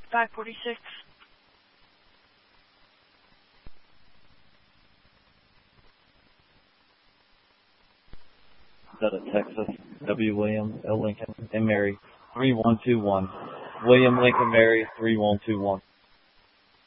546. Delta, Texas. W. William, L. Lincoln, and Mary, 3121. William Lincoln Mary, 3121.